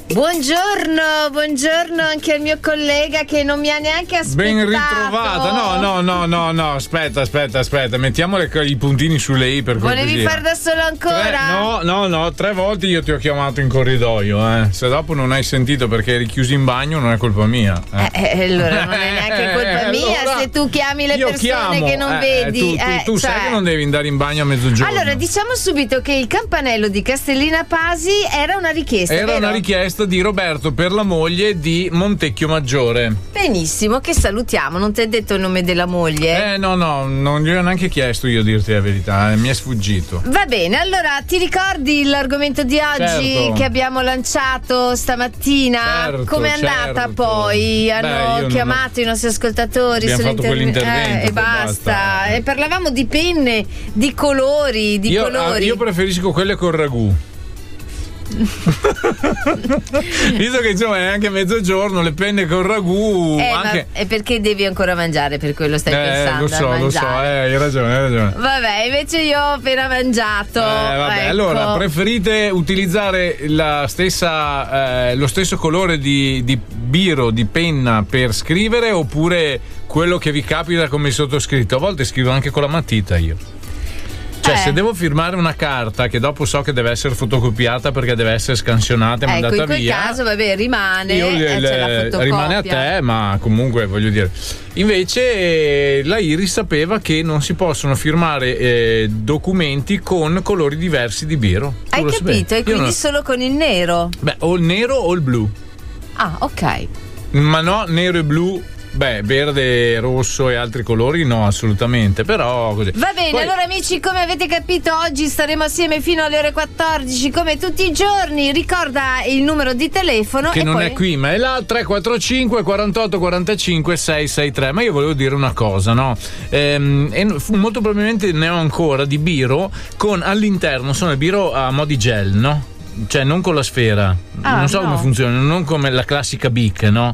Buongiorno anche al mio collega che non mi ha neanche aspettato. Ben ritrovata. No, aspetta, mettiamo i puntini sulle i per cortesia. Volevi far da solo ancora? No, 3 volte io ti ho chiamato in corridoio, Se dopo non hai sentito perché eri chiuso in bagno non è colpa mia. Allora non è neanche colpa mia, allora, se tu chiami le persone che non vedi. Tu sai che non devi andare in bagno a mezzogiorno. Allora diciamo subito che il campanello di Castellina Pasi era una richiesta. Era una richiesta di Roberto per la moglie di Montecchio Maggiore. Benissimo, che salutiamo. Non ti ha detto il nome della moglie? No, non gli ho neanche chiesto io, dirti la verità, mi è sfuggito. Va bene, allora ti ricordi l'argomento di oggi che abbiamo lanciato stamattina? Certo, com'è andata poi? Hanno chiamato i nostri ascoltatori, abbiamo fatto quell'intervento e basta. E parlavamo di penne, di colori, Io preferisco quelle col ragù. Visto che insomma è anche mezzogiorno, le penne col ragù anche... E perché devi ancora mangiare? Per quello stai pensando? Lo so, hai ragione. Vabbè, invece io ho appena mangiato. Ecco. Allora, preferite utilizzare lo stesso colore di biro, di penna per scrivere, oppure quello che vi capita come il sottoscritto? A volte scrivo anche con la matita io. Cioè, se devo firmare una carta che dopo so che deve essere fotocopiata perché deve essere scansionata e mandata via. In quel caso, rimane. C'è la fotocopia. Rimane a te, ma comunque voglio dire. Invece la Iris sapeva che non si possono firmare documenti con colori diversi di biro. Hai capito? E quindi solo con il nero? O il nero o il blu. Ah, ok. Ma no, nero e blu. Verde, rosso e altri colori no, assolutamente, però così. Va bene, allora amici, come avete capito oggi staremo assieme fino alle ore 14 come tutti i giorni. Ricorda il numero di telefono che non è qui ma è là, 345 48 45 663. Ma io volevo dire una cosa, no? E molto probabilmente ne ho ancora di biro con all'interno sono il biro a mo' di gel, no? Cioè non con la sfera, non so come funziona, non come la classica Bic, no?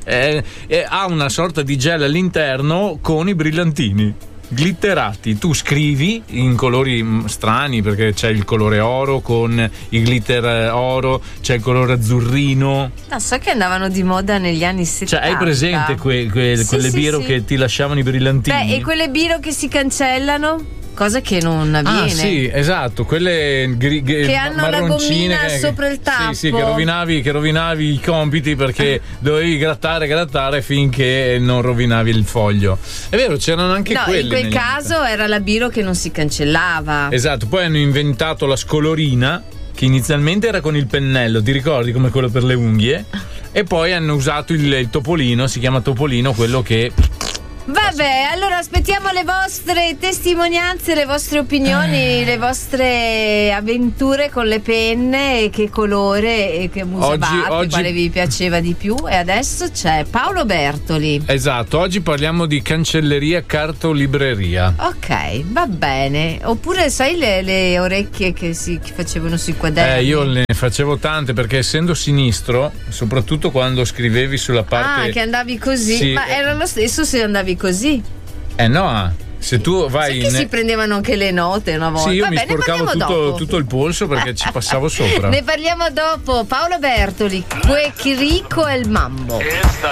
Ha una sorta di gel all'interno con i brillantini glitterati. Tu scrivi in colori strani perché c'è il colore oro con il glitter oro, c'è il colore azzurrino. So che andavano di moda negli anni 70. Cioè hai presente quelle biro che ti lasciavano i brillantini? E quelle biro che si cancellano? Cosa che non avviene. Sì, esatto, quelle che hanno la gommina sopra il tappo. Sì, che rovinavi i compiti perché dovevi grattare finché non rovinavi il foglio. È vero, c'erano anche quelle. In quel caso era la biro che non si cancellava. Esatto, poi hanno inventato la scolorina che inizialmente era con il pennello, ti ricordi, come quello per le unghie? E poi hanno usato il topolino, si chiama topolino, quello che... Vabbè, allora aspettiamo le vostre testimonianze, le vostre opinioni, le vostre avventure con le penne, che colore e che musavate, quale vi piaceva di più. E adesso c'è Paolo Bertoli. Esatto, oggi parliamo di cancelleria, cartolibreria. Ok, va bene. Oppure sai le orecchie che facevano sui quaderni? Io ne facevo tante perché essendo sinistro, soprattutto quando scrivevi sulla parte... che andavi così? Sì, ma era lo stesso se andavi così? No, se tu vai si prendevano anche le note una volta. Sì, io mi sporcavo tutto il polso perché ci passavo sopra. Ne parliamo dopo. Paolo Bertoli, Qué Rico el Mambo.